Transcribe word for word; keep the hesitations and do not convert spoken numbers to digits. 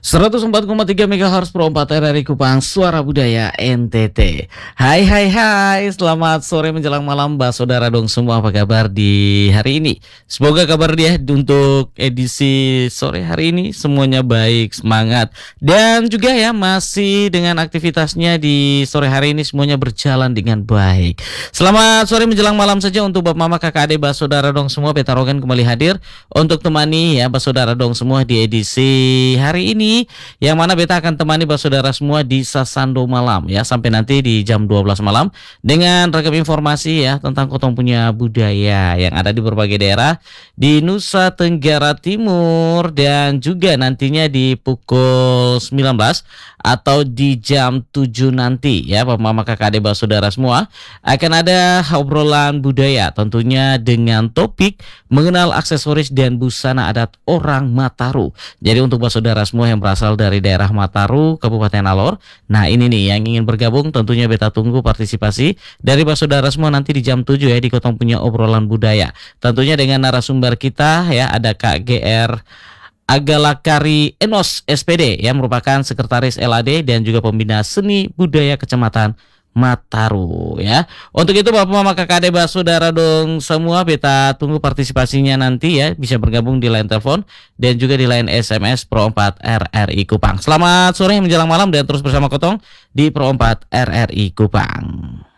seratus empat koma tiga megahertz Pro empat R R I Kupang, Suara Budaya N T T. Hai hai hai, selamat sore menjelang malam Mbak Saudara dong semua, apa kabar di hari ini? Semoga kabar dia untuk edisi sore hari ini semuanya baik, semangat. Dan juga ya masih dengan aktivitasnya di sore hari ini semuanya berjalan dengan baik. Selamat sore menjelang malam saja untuk Bapak Mama Kakak Adik Mbak Saudara dong semua. Beta Rogan kembali hadir untuk temani ya Mbak Saudara dong semua di edisi hari ini, yang mana beta akan temani Mbak Saudara semua di Sasando malam ya sampai nanti di jam dua belas malam dengan ragam informasi ya tentang Kotong punya budaya yang ada di berbagai daerah di Nusa Tenggara Timur, dan juga nantinya di pukul sembilan belas atau di jam tujuh nanti ya Bapak Mama Kakak Adik Mbak Saudara semua akan ada obrolan budaya tentunya dengan topik mengenal aksesoris dan busana adat orang Mataru. Jadi untuk Mbak Saudara semua yang berasal dari daerah Mataru, Kabupaten Alor, nah ini nih yang ingin bergabung tentunya beta tunggu partisipasi dari Mbak Saudara semua nanti di jam tujuh ya di Kotong punya obrolan budaya. Tentunya dengan narasumber kita ya ada Kak G R Agalakari Enos S P D yang merupakan sekretaris L A D dan juga pembina seni budaya Kecamatan Mataru ya. Untuk itu Bapak Mama Kakak Adik Mbak Saudara dong semua, beta tunggu partisipasinya nanti ya, bisa bergabung di line telepon dan juga di line S M S Pro empat R R I Kupang. Selamat sore menjelang malam dan terus bersama Kotong di Pro empat R R I Kupang.